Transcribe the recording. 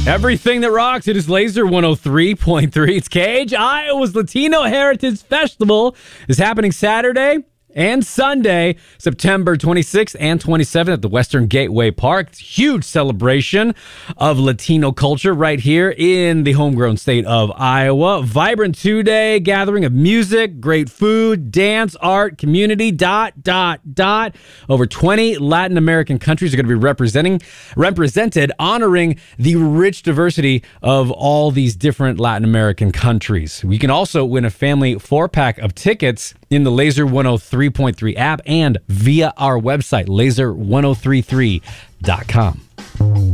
Everything that rocks. It is Laser 103.3. It's Cage. Iowa's Latino Heritage Festival is happening Saturday and Sunday, September 26th and 27th at the Western Gateway Park. It's a huge celebration of Latino culture right here in the homegrown state of Iowa. Vibrant two-day gathering of music, great food, dance, art, community, ... Over 20 Latin American countries are going to be represented, honoring the rich diversity of all these different Latin American countries. You can also win a family 4-pack of tickets in the Laser 103.3 app and via our website, laser1033.com.